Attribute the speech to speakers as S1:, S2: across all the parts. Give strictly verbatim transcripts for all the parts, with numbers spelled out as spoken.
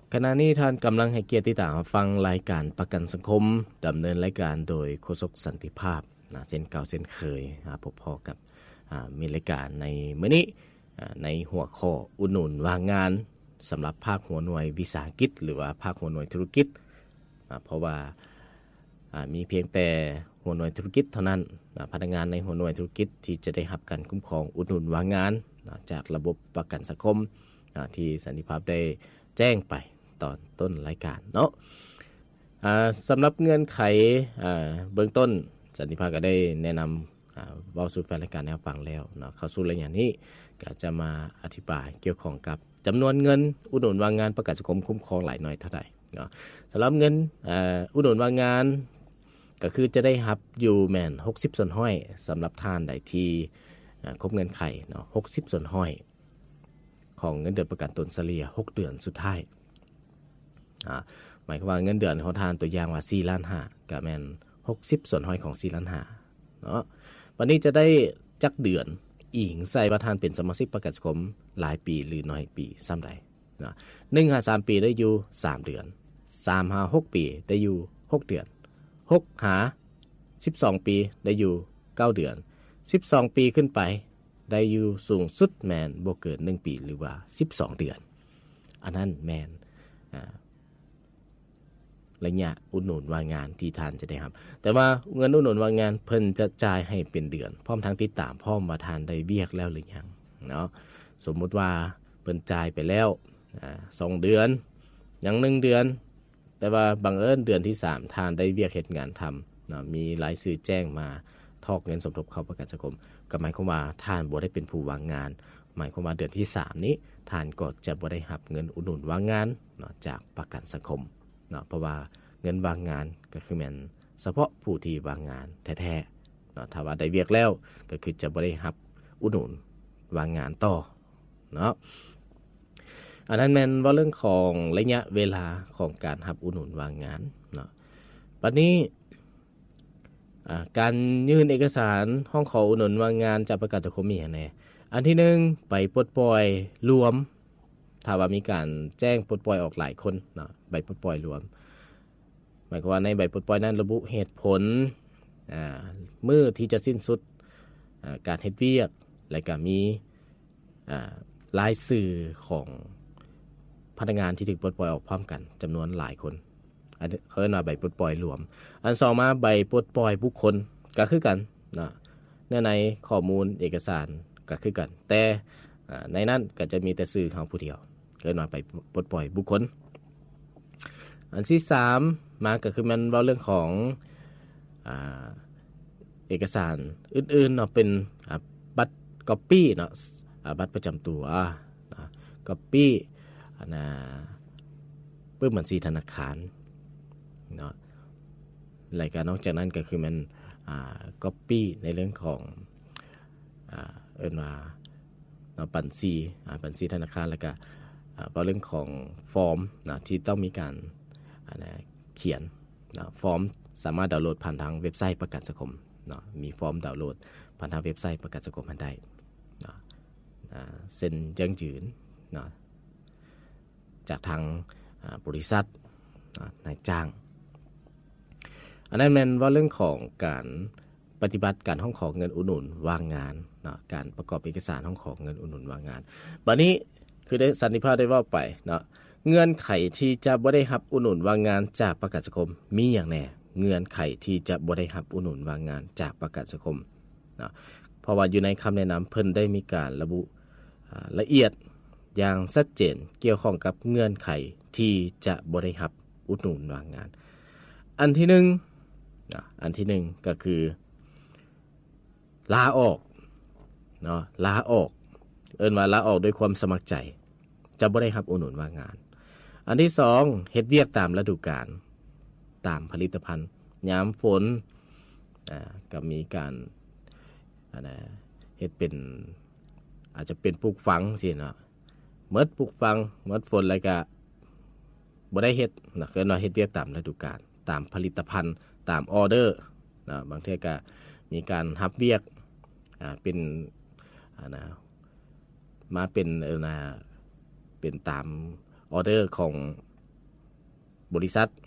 S1: ขณะนี้ท่านกำลังให้เกียรติติดตามฟังรายการประกันสังคมดำเนินรายการโดยโฆษกสันติภาพนะเส้นเก่าเส้นเคยพบพอกับมีรายการในมื้อนี้ในหัวข้ออุดหนุนว่างงานสำหรับภาคหัวหน่วยวิสาหกิจหรือว่าภาคหัวหน่วยธุรกิจเพราะว่ามีเพียงแต่หัวหน่วยธุรกิจเท่านั้นพนักงานในหัวหน่วยธุรกิจที่จะได้รับการคุ้มครองอุดหนุนว่างงานจากระบบประกันสังคมที่สันติภาพได้แจ้งไปตอนต้นรายการเนาะสำหรับเงื่อนไขเบื้องต้นสันติภาพก็ได้แนะนำเว้าสู่แฟนรายการแนวฟังแล้วเนาะเข้าสู่รายการนี้ก็จะมาอธิบายเกี่ยวข้องกับจำนวนเงินอุดหนุนว่างงานประกันสังคมคุ้มครองหลายหน่อยเท่าใดเนาะสำหรับเงินอุดหนุนว่างงานก็คือจะได้รับอยู่แม่นหกสิบส่วนห้อยสำหรับท่านใดที่ครบเงินไขเนาะหกสิบส่วนห้อยของเงินเดือนประกันตนเฉลี่ยหกเดือนสุดท้ายอ่าหมายความว่าเงินเดือนของทานตัวอย่างว่าสี่ล้านห้าก็แม่นหกสิบส่วนห้อยของสี่ล้านห้าเนาะวันนี้จะได้จักเดือนอิงใส่ว่าทานเป็นสมาชิกประกันสังคมหลายปีหรือน้อยปีซ้ำใดเนาะหนึ่ง ห้า สามปีได้อยู่สามเดือนสาม ห้า หกปีได้อยู่หกเดือนหก หาสิบสองปีได้อยู่เก้าเดือนสิบสองปีขึ้นไปได้อยู่สูงสุดแมนบ่เกินหนึ่งปีหรือว่าสิบสองเดือนอันนั้นแมนระยะอุดหนุนว่างงานที่ท่านจะได้ครับแต่ว่าเงินอุดหนุนว่างงานเพิ่นจะจ่ายให้เป็นเดือนพร้อมทั้งติดตามพร้อมว่าท่านได้เวียกแล้วหรือยังเนาะสมมุติว่าเพิ่นจ่ายไปแล้วอ่าสองเดือนยังหนึ่งเดือนแต่ว่าบังเอิญเดือนที่สามท่านได้เวียกเฮ็ดงานทำนะมีรายชื่อแจ้งมาทอกเงินสมทบเข้าประกันสังคมก็หมายความว่าท่านบ่ได้เป็นผู้ว่างงานหมายความว่าเดือนที่สามนี้ท่านก็จะบ่ได้รับเงินอุดหนุนว่างงานเนาะจากประกันสังคมเนาะเพราะว่าเงินว่างงานก็คือแม่นเฉพาะผู้ที่ว่างงานแท้ๆเนาะถ้าว่าได้เวียกแล้วก็คือจะบ่ได้รับอุดหนุนว่างงานต่อเนาะอันนั้นแม่นว่าเรื่องของระยะเวลาของการรับอุดหนุนว่างงานเนาะบัดนี้การยื่นเอกสารห้องขออุดหนุนว่างงานจากประกันสังคมมีอย่างไรอันที่หนึ่งไปปลดปล่อยรวมถ้าว่ามีการแจ้งปลดปล่อยออกหลายคนเนาะใบปลดปล่อยรวมหมายความว่าในใบปลดปล่อยนั้นระบุเหตุผลเมื่อที่จะสิ้นสุดการเฮ็ดเวียกและก็มีรายชื่อของพนักงานที่ถูกปลดปล่อยออกพร้อมกันจำนวนหลายคนอันเขาเรียกว่าใบปลดปล่อยรวมอันสองมาใบปลดปล่อยบุคคลก็คือกันนะเนื่องในข้อมูลเอกสารก็คือกันแต่ในนั้นก็จะมีแต่ชื่อของผู้เดียวเรียกว่าใบปลดปล่อยบุคคลอันที่สามมาก็คือมันเว้าเรื่องของอ่าเอกสารอื่นๆเนาะเป็นบัตรก๊อปปี้เนาะบัตรประจำตัวนะก๊อปปี้อันน่ะเปิดบัญชีธนาคารเนาะรายการนอกจากนั้นก็คือมันอ่าก๊อปปี้ในเรื่องของอ่าเอิ้นว่าเนาะบัญชีอ่าบัญชีธนาคารแล้วก็อ่าเรื่องของฟอร์มนะที่ต้องมีการอ่าเขียนนะฟอร์มสามารถดาวน์โหลดผ่านทางเว็บไซต์ประกันสังคมเนาะมีฟอร์มดาวน์โหลดผ่านทางเว็บไซต์ประกันสังคมทันได้เนาะอ่าเซ็นยั่งยืนเนาะจากทางบริษัทนายจ้างอันนั้นแม่นว่าเรื่องของการปฏิบัติการห้องขอเงินอุดหนุนว่างงานเนาะการประกอบเอกสารห้องขอเงินอุดหนุนว่างงานบัดนี้คือได้สันติภาพได้ว่าไปเนาะเงื่อนไขที่จะบ่ได้รับอุดหนุนว่างงานจากประกันสังคมมีอย่างแน่เงื่อนไขที่จะบ่ได้รับอุดหนุนว่างงานจากประกันสังคมเนาะเพราะว่าอยู่ในคำแนะนำเพิ่นได้มีการระบุละเอียดอย่างชัดเจนเกี่ยวข้องกับเงื่อนไขที่จะบ่ได้รับอุดหนุนว่างงานอันที่หนึ่งนะอันที่หนึ่งก็คือลาออกเนาะลาออกเอิ้นว่าลาออกด้วยความสมัครใจจะบ่ได้รับอุดหนุนว่างงานอันที่สองเฮ็ดเวียกตามฤดูกาลตามผลิตภัณฑ์ยามฝนอ่าก็มีการอันน่ะเฮ็ดเป็นอาจจะเป็นปลูกฝังสิเนาะเมิดปลูกฝังเมิดฝนแล้วก็บ่ได้เฮ็ดนะคือว่าเฮ็ดเวียกตามฤดูกาลตามผลิตภัณฑ์ตามออเดอร์นะบางทีก็มีการรับเวียกอ่าเป็นอ่านะมาเป็นเออนะเป็นตามออเดอร์ของบริษัท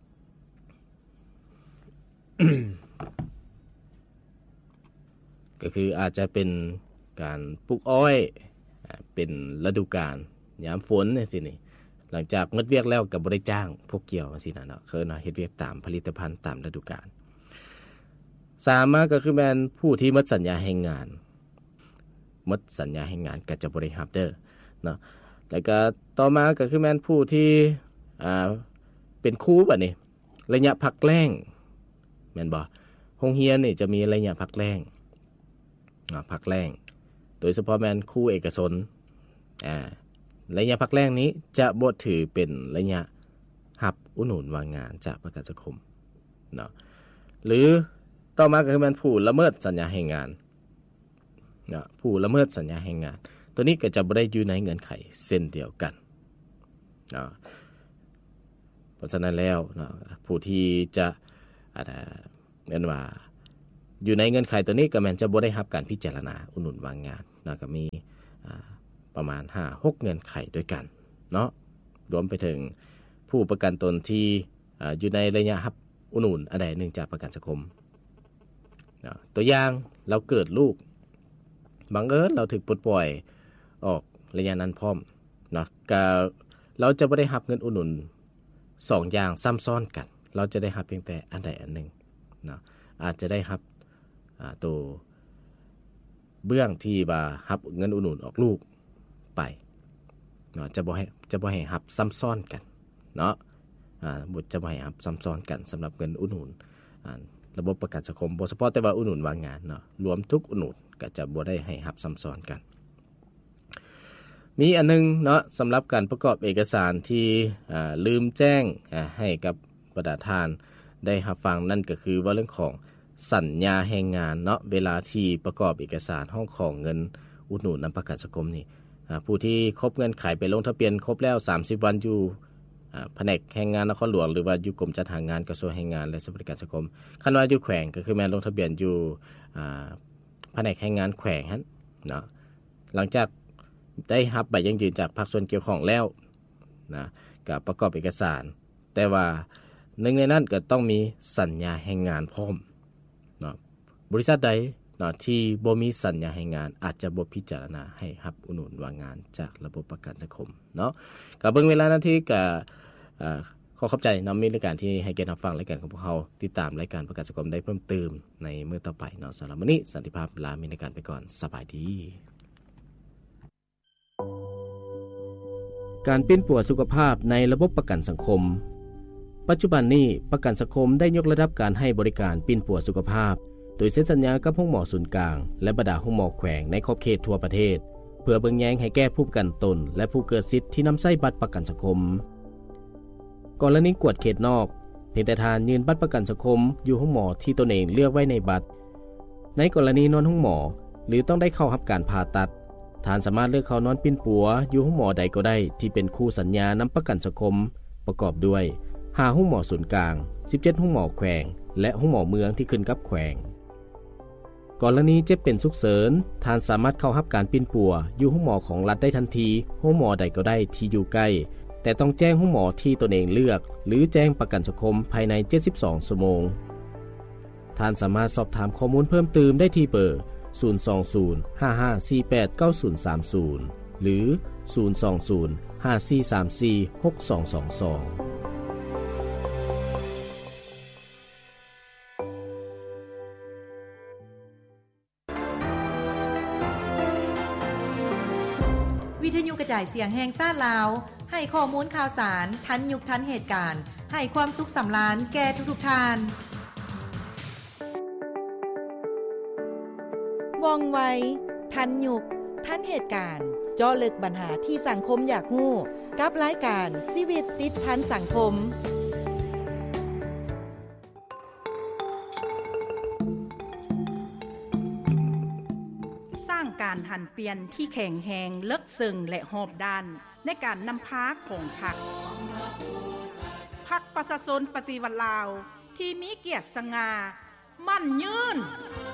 S1: ก็คืออาจจะเป็นการปลูกอ้อยเป็นฤดูกาลยามฝนจังซี่นี่หลังจากหมดเวียกแล้วก็บ่ได้จ้างพวกเกี่ยวจังซี่น่ะเนาะคือเนาะเฮ็ดเวียกตามผลิตภัณฑ์ตามฤดูกาลสามมาก็คือแม่นผู้ที่หมดสัญญาแรงงานหมดสัญญาแรงงานก็จะบ่ได้รับเด้อเนาะแล้วก็ต่อมาก็คือแม่นผู้ที่อ่าเป็นครูบัดนี้ระยะพักแล้งแม่นบ่โรงเรียนนี่จะมีระยะพักแล้งอ่าพักแล้งโดยเฉพาะแม่นครูเอกชนอ่าระยะพักแล้งนี้จะบ่ถือเป็นระยะรับอุดหนุนว่างงานจากประกันสังคมเนาะหรือต่อมาก็คือแม่นผู้ละเมิดสัญญาแรงงานเนาะผู้ละเมิดสัญญาแรงงานตัวนี้ก็จะบ่ได้อยู่ในเงื่อนไขเช่นเดียวกันเนาะเพราะฉะนั้นแล้วเนาะผู้ที่จะอ่าแม่นว่าอยู่ในเงื่อนไขตัวนี้ก็แม่นจะบ่ได้รับการพิจารณาอุดหนุนว่างงานเนาะก็มีอ่าประมาณ ห้าหก เงื่อนไขด้วยกันเนาะรวมไปถึงผู้ประกันตนที่อ่าอยู่ในระยะรับอุดหนุนอันใดหนึ่งจากประกันสังคมเนาะตัวอย่างเราเกิดลูกบังเอิญเราถูกปลดปล่อยออกระยะนั้นพร้อมเนาะก็เราจะบ่ได้รับเงินอุดหนุนสองอย่างซ้ำซ้อนกันเราจะได้รับเพียงแต่อันใดอันหนึ่งเนาะอาจจะได้รับอ่าตัวเบื้องที่ว่ารับเงินอุดหนุนออกลูกไปเนาะจะบ่ให้จะบ่ให้รับซ้ำซ้อนกันเนาะอ่าบ่จะบ่ให้รับซ้ำซ้อนกันสำหรับเงินอุดหนุนอ่าระบบประกันสังคมบ่เฉพาะแต่ว่าอุดหนุนว่างงานเนาะรวมทุกอุดหนุนก็จะบ่ได้ให้รับซ้ำซ้อนกันมีอันนึงเนาะสำหรับการประกอบเอกสารที่อ่าลืมแจ้งอ่าให้กับประธานได้รับฟังนั่นก็คือว่าเรื่องของสัญญาแรงงานเนาะเวลาที่ประกอบเอกสารห้องของเงินอุดหนุนนำประกันสังคมนี่อ่าผู้ที่ครบเงื่อนไขไปลงทะเบียนครบแล้วสามสิบวันอยู่อ่าแผนกแรงงานนครหลวงหรือว่าอยู่กรมจัดหางานกระทรวงแรงงานและสวัสดิการสังคมคันว่าอยู่แขวงก็คือแม่นลงทะเบียนอยู่อ่าแผนกแรงงานแขวงหั่นเนาะหลังจากได้รับใบยังยืนจากภาคส่วนเกี่ยวข้องแล้วนะก็ประกอบเอกสารแต่ว่าหนึ่งในนั้นก็ต้องมีสัญญาแรงงานพร้อมเนาะบริษัทใดเนาะที่บ่มีสัญญาแรงงานอาจจะบ่พิจารณาให้รับอุดหนุนว่างงานจากระบบประกันสังคมเนาะก็เบิ่งเวลานั้นที่ก็อ่าขอขอบใจนำมีรายการที่ให้เกียรติรับฟังรายการของพวกเราติดตามรายการประกันสังคมได้เพิ่มเติมในมื้อต่อไปเนาะสำหรับมื้อนี้สันติภาพลามีรายการไปก่อนสบายดีการปิ้นปัวสุขภาพในระบบประกันสังคมปัจจุบันนี้ประกันสังคมได้ยกระดับการให้บริการปิ้นปัวสุขภาพโดยเซ็นสัญญากับห้องหมอศูนย์กลางและบรรดาห้องหมอแขวงในขอบเขตทั่วประเทศเพื่อเบิ่งแยงให้แก้ผู้ประกันตนและผู้เกิดสิทธิ์ที่นำใช้บัตรประกันสังคมกรณีกวดเขตนอกเพียงแต่ทานยืนบัตรประกันสังคมอยู่ห้องหมอที่ตนเองเลือกไว้ในบัตรในกรณีนอนห้องหมอหรือต้องได้เข้ารับการผ่าตัดท่านสามารถเลือกเข้านอนปิ้นปัวอยู่ห้องหมอใดก็ได้ที่เป็นคู่สัญญานำประกันสังคมประกอบด้วยห้าห้องหมอศูนย์กลางสิบเจ็ดห้องหมอแขวงและห้องหมอเมืองที่ขึ้นกับแขวงกรณีเจ็บเป็นฉุกเฉินท่านสามารถเข้ารับการปิ้นปัวอยู่ห้องหมอของรัฐได้ทันทีห้องหมอใดก็ได้ที่อยู่ใกล้แต่ต้องแจ้งห้องหมอที่ตนเองเลือกหรือแจ้งประกันสังคมภายในเจ็ดสิบสองชั่วโมงท่านสามารถสอบถามข้อมูลเพิ่มเติมได้ที่เบอร์ศูนย์ สอง ศูนย์ ห้า ห้า สี่ แปด เก้า ศูนย์ สาม ศูนย์หรือศูนย์ สอง ศูนย์ ห้า สี่ สาม สี่ หก สอง สอง สอง
S2: วิทยุกระจายเสียงแห่งชาติลาวให้ข้อมูลข่าวสารทันยุคทันเหตุการณ์ให้ความสุขสำราญแก่ทุกๆท่านว่องไวทันยุคทันเหตุการณ์เจาะลึกปัญหาที่สังคมอยากรู้กับรายการชีวิตติดพันสังคม
S3: สร้างการหันเปลี่ยนที่แข็งแรงเลิกซึ้งและหอบด้านในการนำพาของพรรคพรรคประชาชนปฏิวัติลาวที่มีเกียรติสง่ามั่นยืน